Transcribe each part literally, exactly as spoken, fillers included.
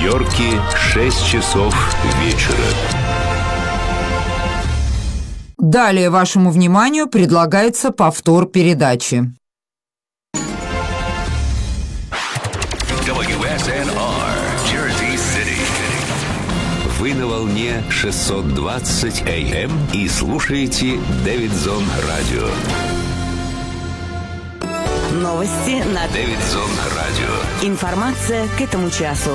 Нью-Йорке шесть часов вечера. Далее вашему вниманию предлагается повтор передачи. дабл ю эс эн ар, Jersey City. Вы на волне шестьсот двадцать эй эм и слушаете Дэвидсон Радио. Новости на Дэвидсон Радио. Информация к этому часу.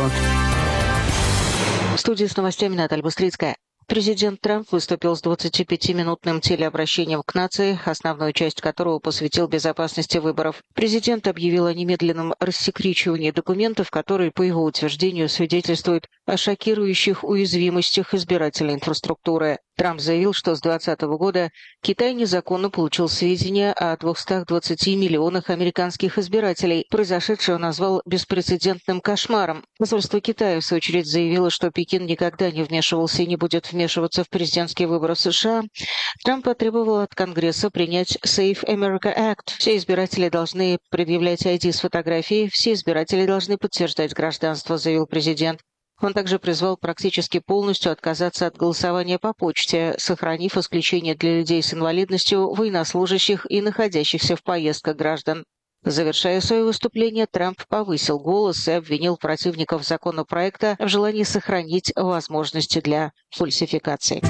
В студии с новостями Наталья Быстрицкая. Президент Трамп выступил с двадцатипятиминутным телеобращением к нации, основную часть которого посвятил безопасности выборов. Президент объявил о немедленном рассекречивании документов, которые, по его утверждению, свидетельствуют о шокирующих уязвимостях избирательной инфраструктуры. Трамп заявил, что с двадцатого года Китай незаконно получил сведения о двухстах двадцати миллионах американских избирателей. Произошедшее он назвал беспрецедентным кошмаром. Посольство Китая, в свою очередь, заявило, что Пекин никогда не вмешивался и не будет вмешиваться в президентские выборы США. Трамп потребовал от Конгресса принять Safe America Act. Все избиратели должны предъявлять ай ди с фотографией, все избиратели должны подтверждать гражданство, заявил президент. Он также призвал практически полностью отказаться от голосования по почте, сохранив исключение для людей с инвалидностью, военнослужащих и находящихся в поездках граждан. Завершая свое выступление, Трамп повысил голос и обвинил противников законопроекта в желании сохранить возможности для фальсификаций.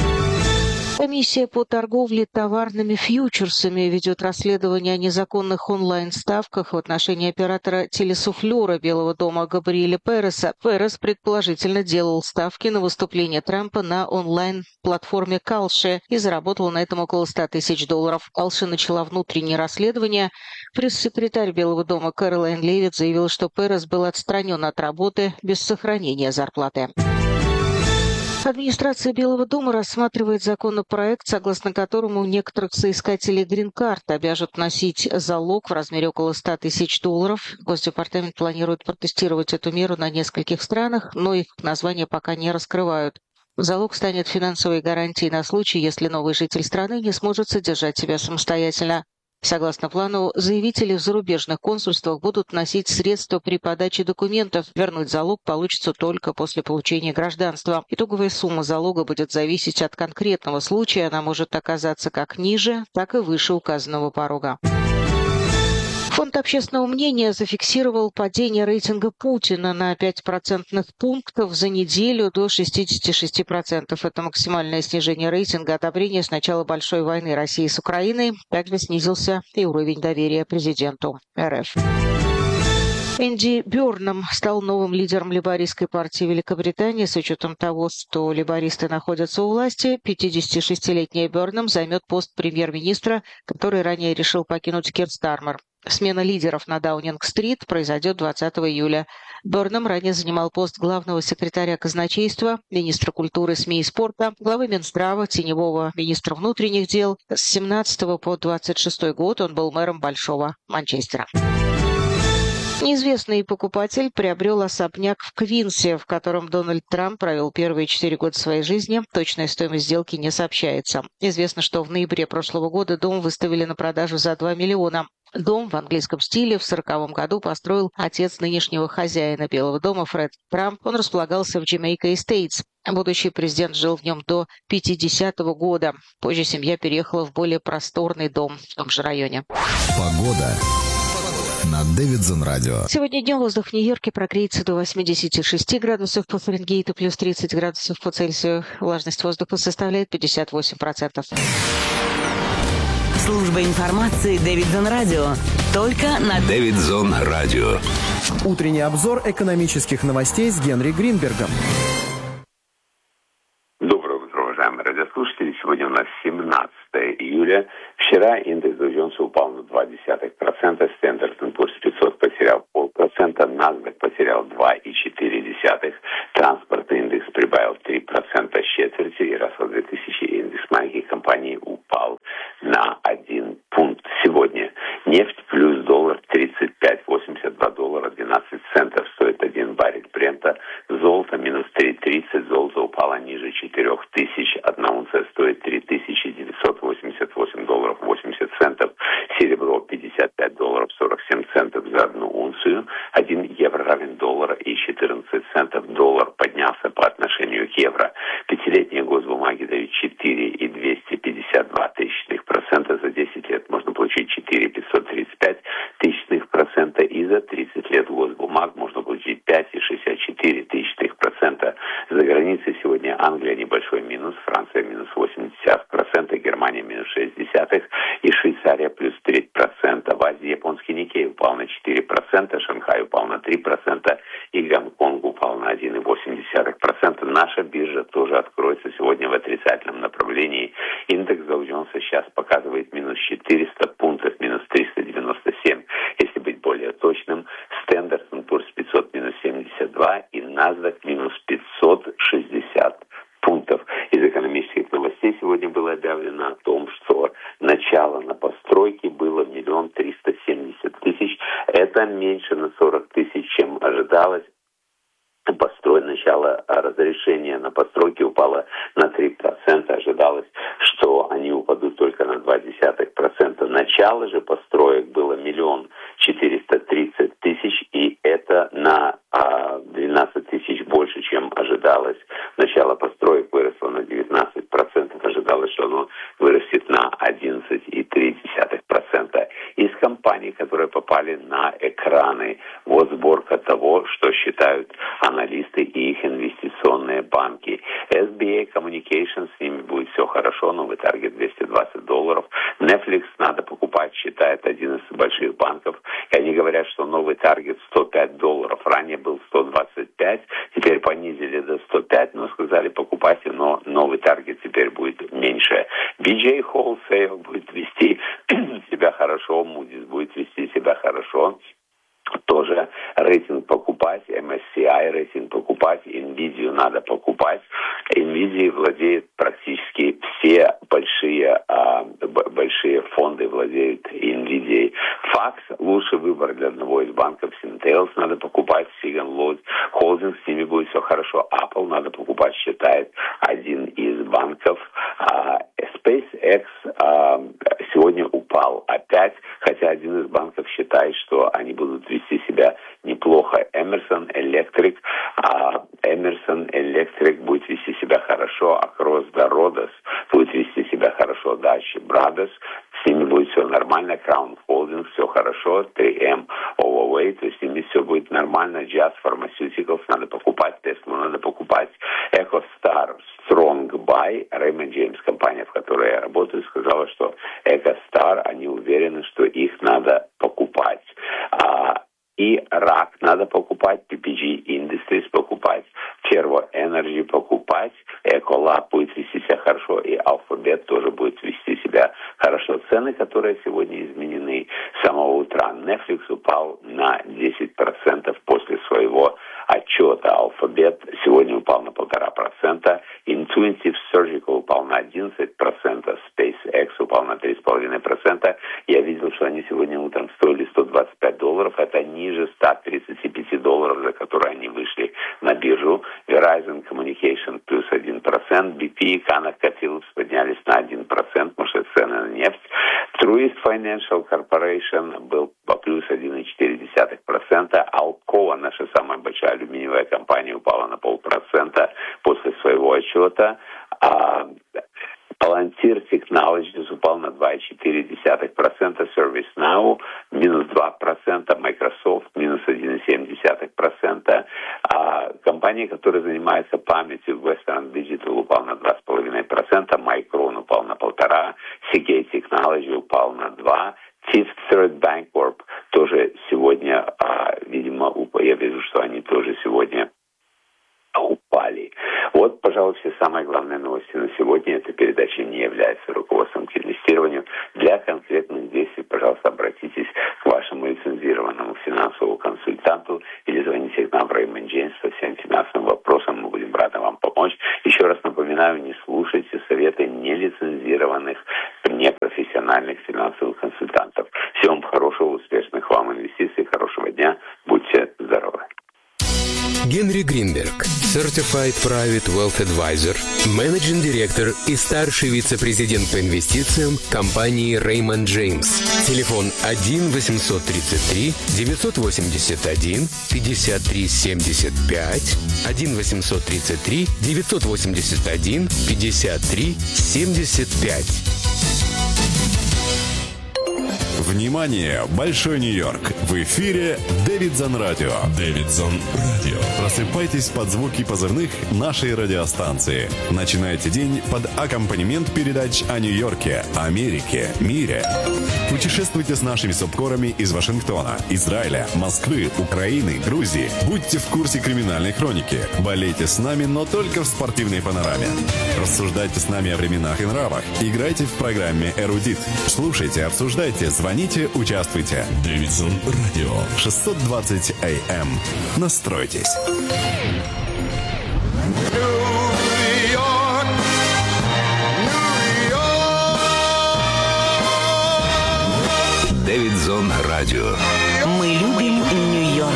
Комиссия по торговле товарными фьючерсами ведет расследование о незаконных онлайн-ставках в отношении оператора телесуфлера Белого дома Габриэля Переса. Перес предположительно делал ставки на выступление Трампа на онлайн-платформе Kalshi и заработал на этом около ста тысяч долларов. Kalshi начала внутреннее расследование. Пресс-секретарь Белого дома Кэролайн Левит заявила, что Перес был отстранен от работы без сохранения зарплаты. Администрация Белого дома рассматривает законопроект, согласно которому некоторых соискателей грин-карт обяжут носить залог в размере около ста тысяч долларов. Госдепартамент планирует протестировать эту меру на нескольких странах, но их названия пока не раскрывают. Залог станет финансовой гарантией на случай, если новый житель страны не сможет содержать себя самостоятельно. Согласно плану, заявители в зарубежных консульствах будут носить средства при подаче документов. Вернуть залог получится только после получения гражданства. Итоговая сумма залога будет зависеть от конкретного случая. Она может оказаться как ниже, так и выше указанного порога. Фонд общественного мнения зафиксировал падение рейтинга Путина на пять процентных пунктов за неделю до шестидесяти шести процентов. Это максимальное снижение рейтинга одобрения с начала большой войны России с Украиной. Также снизился и уровень доверия президенту эр эф. Энди Бёрнам стал новым лидером лейбористской партии Великобритании. С учетом того, что лейбористы находятся у власти, пятидесятишестилетний Бёрнам займет пост премьер-министра, который ранее решил покинуть Кир Стармер. Смена лидеров на Даунинг-стрит произойдет двадцатого июля. Бёрнам ранее занимал пост главного секретаря казначейства, министра культуры, СМИ и спорта, главы Минздрава, теневого министра внутренних дел. С семнадцатого по двадцать шестой год он был мэром Большого Манчестера. Неизвестный покупатель приобрел особняк в Квинсе, в котором Дональд Трамп провел первые четыре года своей жизни. Точная стоимость сделки не сообщается. Известно, что в ноябре прошлого года дом выставили на продажу за два миллиона. Дом в английском стиле в сороковом году построил отец нынешнего хозяина Белого дома Фред Трамп. Он располагался в Jamaica Estates. Будущий президент жил в нем до пятидесятого года. Позже семья переехала в более просторный дом в том же районе. Погода на Дэвидсон Радио. Сегодня днем воздух в Нью-Йорке прогреется до восьмидесяти шести градусов по Фаренгейту, плюс тридцать градусов по Цельсию. Влажность воздуха составляет пятьдесят восемь процентов. Служба информации Дэвидсон Радио. Только на Дэвидсон Радио. Утренний обзор экономических новостей с Генри Гринбергом. Доброе утро, уважаемые радиослушатели. Сегодня у нас семнадцатое июля. Вчера индекс Dow Jones упал на ноль целых две десятых процента, Standard энд Poor's пятьсот потерял полпроцента, NASDAQ потерял два целых четыре десятых процента, транспортный индекс прибавил три процента с четверти, и Russell две тысячи индекс маленьких компаний упал на один пункт. Сегодня нефть плюс доллар тридцать пять восемьдесят два доллара двенадцать центов стоит один баррель Брента, золото минус три тридцать, золото упало ниже четырех тысяч, одна унция стоит три тысячи девятьсот восемьдесят восемь долларов восемьдесят центов, серебро пятьдесят пять долларов сорок семь центов за одну унцию, один евро уровень доллара и четырнадцать центов. Доллар поднялся по отношению к евро. Пятилетние госбумаги дают четыре и двести пятьдесят два тысячных процента. За десять лет можно получить четыре и пятьсот тридцать пять тысячных процента. И за тридцать лет госбумаг можно получить пять и шестьдесят четыре тысячных процента. За границей сегодня Англия небольшой минус, Франция минус восемьдесят процентов, Германия минус шесть десятых и Швейцария плюс три процента. В Азии японский Никей упал на четыре процента, Шанхай упал на три процента и Гонконг упал на один и восемь десятых процента. Наша биржа тоже откроется сегодня в отрицательном направлении. Индекс Dow Jones сейчас показывает минус четыреста пунктов, минус триста девяносто семь. Если быть более точным, Standard энд Poor's пятьсот минус семьдесят два и NASDAQ минус пятьсот шестьдесят пунктов. Из экономических новостей сегодня было объявлено о том, что начало на постройке было миллион триста семьдесят тысяч. Это меньше на сорок тысяч, чем ожидалось. Построй... Начало разрешения на постройки упало на три процента. Ожидалось, что они упадут только на два десятых процента. Начало же построек было миллион четыреста тридцать тысяч, и это на а, двенадцать тысяч больше, чем ожидалось. Начало построек выросло на девятнадцать процентов. Ожидалось, что оно вырастет на одиннадцать и три десятых процента. Из компаний, которые попали на экраны, вот сборка того, что считают аналисты и их инвестиционные банки. эс би эй Communications, с ними будет все хорошо, новый таргет двести двадцать долларов. Netflix надо покупать, считает один из больших банков. И они говорят, что новый таргет сто пять долларов. Ранее был сто двадцать пять, теперь понизили до сто пять, но сказали покупайте, но новый таргет теперь будет меньше. би джей Wholesale будет вести себя хорошо, Moody's будет вести себя хорошо. Тоже рейтинг покупать, эм эс си ай рейтинг покупать, NVIDIA надо покупать. NVIDIA владеет практически все большие, а, б- большие фонды владеют NVIDIA. Факс лучший выбор для одного из банков. Syntellis надо покупать, Sigan Holdings, с ними будет все хорошо. Apple надо покупать, считает один из банков. А, SpaceX а, сегодня упал опять, хотя один из банков считает, что они будут вести себя неплохо. Emerson Electric, а Emerson Electric будет вести себя хорошо, а Cross Roads будет вести себя хорошо, Dutch Brothers, с ними будет все нормально, Crown Holdings все хорошо, три эм Overweight, то есть с ними все будет нормально, Jazz Pharmaceuticals надо покупать, Tesla надо покупать, EchoStar Strong Buy, Raymond James, компания, в которой я работаю, сказала, что EchoStar, они уверены, что их надо покупать. А, и рак надо покупать, пи пи джи Industries покупать, Fervo Energy покупать, Ecolab будет вести себя хорошо, и Alphabet тоже будет вести себя хорошо. Цены, которые сегодня изменены с самого утра. Netflix упал на десять процентов после своего отчета. Alphabet сегодня упал на полтора процента. Intuitive Surgical упал на одиннадцать процентов. SpaceX упал на три с половиной процента. Я видел, что они сегодня утром стоили сто двадцать пять долларов. Это ниже ста тридцати пяти долларов, за которые они вышли на биржу. Verizon Communication плюс один процент. би пи и ConocoPhillips поднялись на один процент, потому что цены на нефть. Truist Financial Corporation был по плюс один и четыре десятых процента. Alcoa, наша самая большая алюминиевая компания, упала на полпроцента после своего отчета. А Palantir Technologies упал на два и четыре десятых процента, ServiceNow минус два процента, Microsoft минус один и семь десятых процента. А компания, которая занимается памятью, Western Digital упал на два с половиной процента, Micron упал на полтора, Seagate Technology упал на два. Fifth Third Bancorp тоже сегодня, а, видимо, уп... я вижу, что они тоже сегодня упали. Вот, пожалуй, все самые главные новости на сегодня. Эта передача не является руководством к инвестированию. Для конкретных действий, пожалуйста, обратитесь к вашему лицензированному финансовому консультанту или звоните к нам в Raymond James по всем финансовым вопросам. Мы будем рады вам помочь. Еще раз напоминаю, не слушайте советы нелицензированных, непрофессиональных финансовых консультантов. Всем хорошего, успешных вам инвестиций, хорошего дня. Будьте здоровы. Генри Гринберг, Certified Private Wealth Advisor, Managing Director и старший вице-президент по инвестициям компании Raymond James. Телефон один восемьсот тридцать три девятьсот восемьдесят один пятьдесят три семьдесят пять, один восемьсот тридцать три девятьсот восемьдесят один пятьдесят три семьдесят пять. Внимание! Большой Нью-Йорк! В эфире Дэвидсон Радио. Дэвидсон Радио. Просыпайтесь под звуки позывных нашей радиостанции. Начинайте день под аккомпанемент передач о Нью-Йорке, Америке, мире. Путешествуйте с нашими субкорами из Вашингтона, Израиля, Москвы, Украины, Грузии. Будьте в курсе криминальной хроники. Болейте с нами, но только в спортивной панораме. Рассуждайте с нами о временах и нравах. Играйте в программе «Эрудит». Слушайте, обсуждайте, звоните, участвуйте. Дэвидсон Радио. шестьсот двадцать эй эм. Настройтесь. Дэвидсон Радио. Мы любим Нью-Йорк.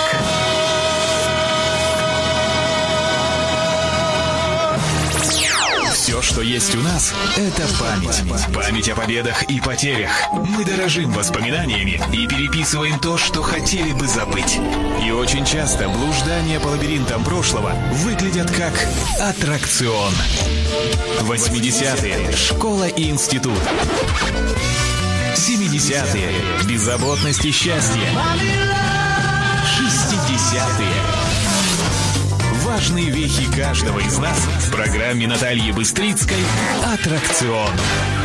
Все, что есть у нас, это память. Память о победах и потерях. Мы дорожим воспоминаниями и переписываем то, что хотели бы забыть. И очень часто блуждания по лабиринтам прошлого выглядят как аттракцион. восьмидесятые. Школа и институт. семидесятые. Беззаботность и счастье. шестидесятые. Важные вехи каждого из нас в программе Натальи Быстрицкой «Аттракцион».